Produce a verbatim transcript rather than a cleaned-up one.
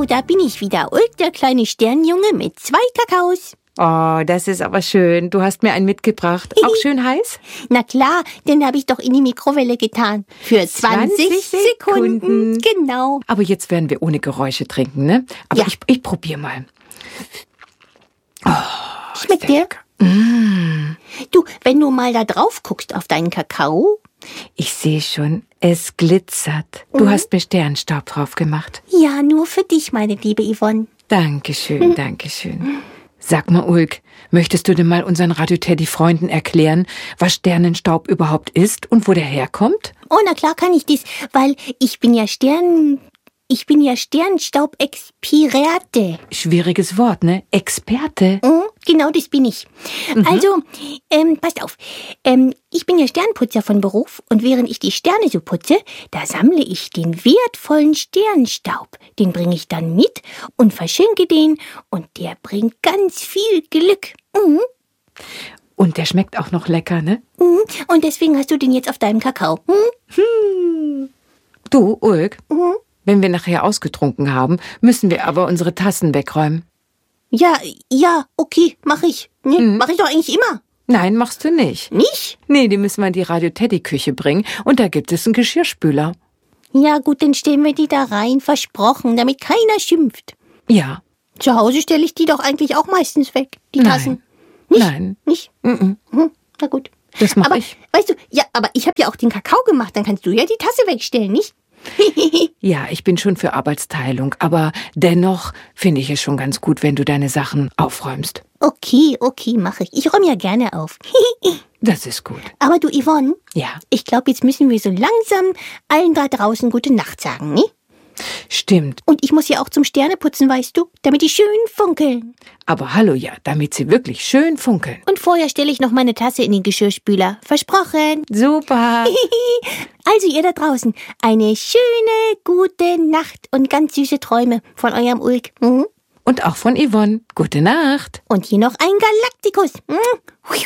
da bin ich wieder. Ulk, der kleine Sternjunge mit zwei Kakaos. Oh, das ist aber schön. Du hast mir einen mitgebracht. Auch schön heiß? Na klar, den habe ich doch in die Mikrowelle getan. Für zwanzig, zwanzig Sekunden. Sekunden. Genau. Aber jetzt werden wir ohne Geräusche trinken, ne? Aber ja. ich, ich probiere mal. Oh, schmeckt dir? Mm. Du, wenn du mal da drauf guckst auf deinen Kakao. Ich sehe schon, es glitzert. Du mhm. hast mir Sternstaub drauf gemacht. Ja, nur für dich, meine liebe Yvonne. Dankeschön, mhm. Dankeschön. Sag mal, Ulk, möchtest du denn mal unseren Radio-Teddy-Freunden erklären, was Sternenstaub überhaupt ist und wo der herkommt? Oh, na klar kann ich dies, weil ich bin ja Stern... Ich bin ja Sternstaub-Experte. Schwieriges Wort, ne? Experte? Mhm, genau, das bin ich. Mhm. Also, ähm, passt auf. Ähm, ich bin ja Sternputzer von Beruf und während ich die Sterne so putze, da sammle ich den wertvollen Sternstaub. Den bringe ich dann mit und verschenke den und der bringt ganz viel Glück. Mhm. Und der schmeckt auch noch lecker, ne? Mhm. Und deswegen hast du den jetzt auf deinem Kakao. Mhm. Hm. Du, Ulk? Mhm. Wenn wir nachher ausgetrunken haben, müssen wir aber unsere Tassen wegräumen. Ja, ja, okay, mach ich. Ne? Mhm. Mach ich doch eigentlich immer. Nein, machst du nicht. Nicht? Nee, die müssen wir in die Radio-Teddy-Küche bringen und da gibt es einen Geschirrspüler. Ja gut, dann stellen wir die da rein, versprochen, damit keiner schimpft. Ja. Zu Hause stelle ich die doch eigentlich auch meistens weg, die Nein. Tassen. Nicht? Nein. Nicht? Mhm. Hm, na gut. Das mache aber, ich. Weißt du, ja, aber ich habe ja auch den Kakao gemacht, dann kannst du ja die Tasse wegstellen, nicht? Ja, ich bin schon für Arbeitsteilung, aber dennoch finde ich es schon ganz gut, wenn du deine Sachen aufräumst. Okay, okay, mache ich. Ich räume ja gerne auf. Das ist gut. Aber du, Yvonne? Ja? Ich glaube, jetzt müssen wir so langsam allen da draußen gute Nacht sagen, ne? Stimmt. Und ich muss ja auch zum Sterneputzen, weißt du, damit die schön funkeln. Aber hallo, ja, damit sie wirklich schön funkeln. Und vorher stelle ich noch meine Tasse in den Geschirrspüler. Versprochen. Super. Also ihr da draußen, eine schöne, gute Nacht und ganz süße Träume von eurem Ulk. Mhm. Und auch von Yvonne. Gute Nacht. Und hier noch ein Galaktikus. Mhm.